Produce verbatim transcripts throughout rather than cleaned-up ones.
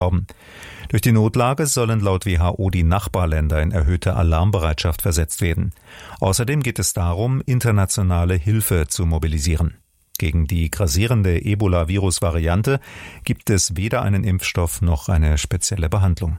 gestorben. Durch die Notlage sollen laut W H O die Nachbarländer in erhöhte Alarmbereitschaft versetzt werden. Außerdem geht es darum, internationale Hilfe zu mobilisieren. Gegen die grassierende Ebola-Virus-Variante gibt es weder einen Impfstoff noch eine spezielle Behandlung.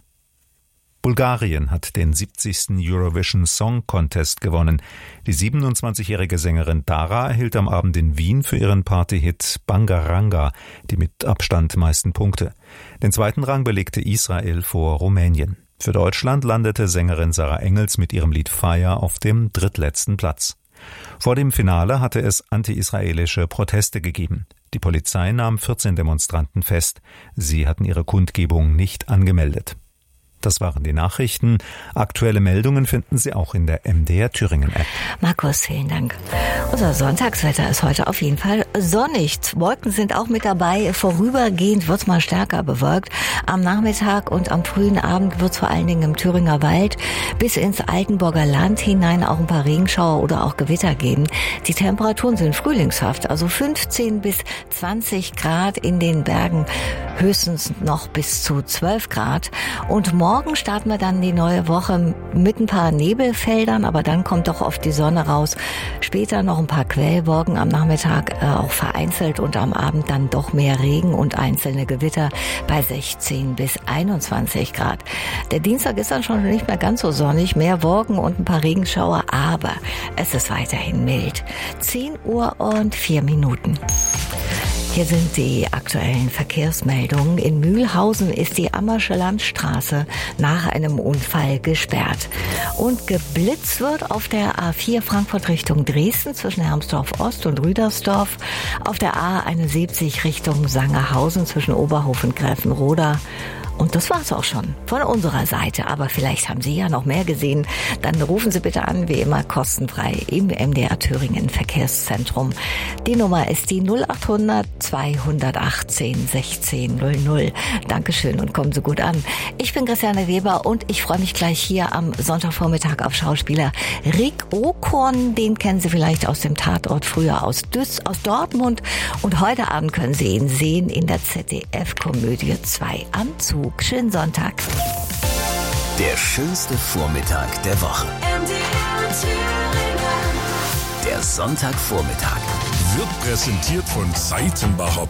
Bulgarien hat den siebzigsten Eurovision Song Contest gewonnen. Die siebenundzwanzigjährige Sängerin Dara erhielt am Abend in Wien für ihren Partyhit Bangaranga die mit Abstand meisten Punkte. Den zweiten Rang belegte Israel vor Rumänien. Für Deutschland landete Sängerin Sarah Engels mit ihrem Lied Fire auf dem drittletzten Platz. Vor dem Finale hatte es anti-israelische Proteste gegeben. Die Polizei nahm vierzehn Demonstranten fest. Sie hatten ihre Kundgebung nicht angemeldet. Das waren die Nachrichten. Aktuelle Meldungen finden Sie auch in der M D R Thüringen App. Markus, vielen Dank. Unser Sonntagswetter ist heute auf jeden Fall sonnig. Wolken sind auch mit dabei. Vorübergehend wird es mal stärker bewölkt. Am Nachmittag und am frühen Abend wird es vor allen Dingen im Thüringer Wald bis ins Altenburger Land hinein auch ein paar Regenschauer oder auch Gewitter geben. Die Temperaturen sind frühlingshaft, also fünfzehn bis zwanzig Grad in den Bergen, höchstens noch bis zu zwölf Grad. Und morgen Morgen starten wir dann die neue Woche mit ein paar Nebelfeldern, aber dann kommt doch oft die Sonne raus. Später noch ein paar Quellwolken, am Nachmittag äh, auch vereinzelt und am Abend dann doch mehr Regen und einzelne Gewitter bei sechzehn bis einundzwanzig Grad. Der Dienstag ist dann schon nicht mehr ganz so sonnig, mehr Wolken und ein paar Regenschauer, aber es ist weiterhin mild. zehn Uhr und vier Minuten. Hier sind die aktuellen Verkehrsmeldungen. In Mühlhausen ist die Ammersche Landstraße nach einem Unfall gesperrt. Und geblitzt wird auf der A vier Frankfurt Richtung Dresden zwischen Hermsdorf Ost und Rüdersdorf. Auf der A einundsiebzig Richtung Sangerhausen zwischen Oberhof und Gräfenroda. Und das war's auch schon von unserer Seite. Aber vielleicht haben Sie ja noch mehr gesehen. Dann rufen Sie bitte an, wie immer kostenfrei im M D R Thüringen Verkehrszentrum. Die Nummer ist die null achthundert zweihundertachtzehn sechzehn null null. Dankeschön und kommen Sie gut an. Ich bin Christiane Weber und ich freue mich gleich hier am Sonntagvormittag auf Schauspieler Rick Okorn. Den kennen Sie vielleicht aus dem Tatort, früher aus Düs, aus Dortmund. Und heute Abend können Sie ihn sehen in der Z D F-Komödie zwei am Zug. Schönen Sonntag. Der schönste Vormittag der Woche. M D R Thüringen. Der Sonntagvormittag. Wird präsentiert von Seitenbacher